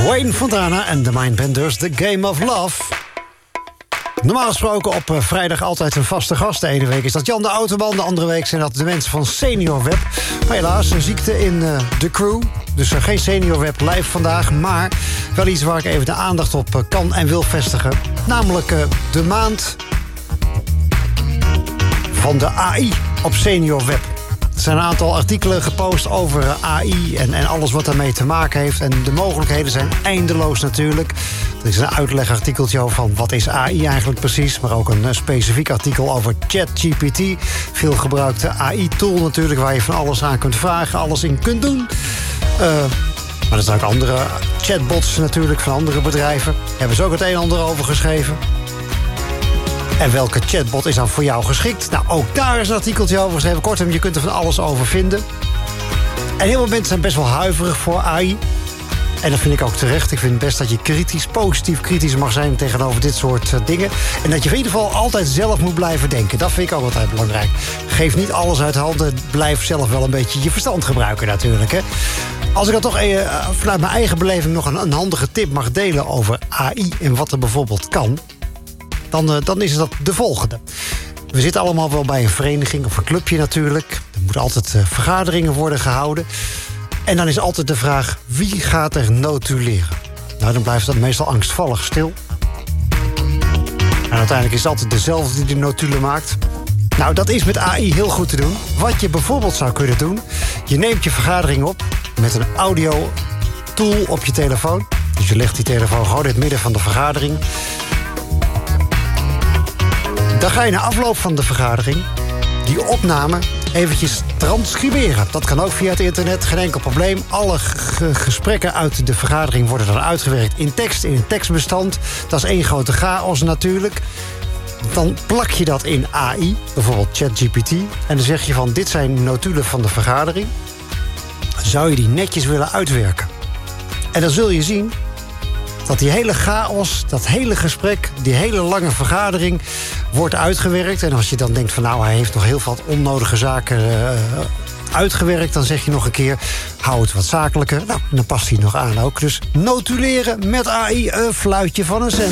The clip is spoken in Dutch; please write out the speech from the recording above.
Wayne Fontana en The Mindbenders, The Game of Love. Normaal gesproken op vrijdag altijd een vaste gast. De ene week is dat Jan de Automan, de andere week zijn dat de mensen van Senior Web. Maar helaas, een ziekte in de crew. Dus geen Senior Web live vandaag, maar wel iets waar ik even de aandacht op kan en wil vestigen. Namelijk de maand van de AI op Senior Web. Er zijn een aantal artikelen gepost over AI en alles wat daarmee te maken heeft. En de mogelijkheden zijn eindeloos natuurlijk. Er is een uitlegartikeltje over van wat is AI eigenlijk precies. Maar ook een specifiek artikel over ChatGPT. Veel gebruikte AI-tool natuurlijk, waar je van alles aan kunt vragen, alles in kunt doen. Maar er zijn ook andere chatbots natuurlijk van andere bedrijven. Daar hebben ze ook het een en ander over geschreven. En welke chatbot is dan voor jou geschikt? Nou, ook daar is een artikeltje over geschreven. Kortom, je kunt er van alles over vinden. En heel veel mensen zijn best wel huiverig voor AI. En dat vind ik ook terecht. Ik vind best dat je positief kritisch mag zijn tegenover dit soort dingen. En dat je in ieder geval altijd zelf moet blijven denken. Dat vind ik ook altijd belangrijk. Geef niet alles uit handen. Blijf zelf wel een beetje je verstand gebruiken natuurlijk. Hè. Als ik dan toch vanuit mijn eigen beleving nog een handige tip mag delen over AI en wat er bijvoorbeeld kan, dan is dat de volgende. We zitten allemaal wel bij een vereniging of een clubje natuurlijk. Er moeten altijd vergaderingen worden gehouden. En dan is altijd de vraag, wie gaat er notuleren? Nou, dan blijft dat meestal angstvallig stil. En uiteindelijk is het altijd dezelfde die de notulen maakt. Nou, dat is met AI heel goed te doen. Wat je bijvoorbeeld zou kunnen doen, je neemt je vergadering op met een audio tool op je telefoon. Dus je legt die telefoon gewoon in het midden van de vergadering. Dan ga je na afloop van de vergadering die opname eventjes transcriberen. Dat kan ook via het internet, geen enkel probleem. Alle gesprekken uit de vergadering worden dan uitgewerkt in tekst, in een tekstbestand. Dat is één grote chaos natuurlijk. Dan plak je dat in AI, bijvoorbeeld ChatGPT. En dan zeg je van, dit zijn notulen van de vergadering. Zou je die netjes willen uitwerken? En dan zul je zien dat die hele chaos, dat hele gesprek, die hele lange vergadering wordt uitgewerkt. En als je dan denkt van nou, hij heeft nog heel veel onnodige zaken uitgewerkt, dan zeg je nog een keer, hou het wat zakelijker. Nou, dan past hij nog aan ook. Dus notuleren met AI, een fluitje van een cent.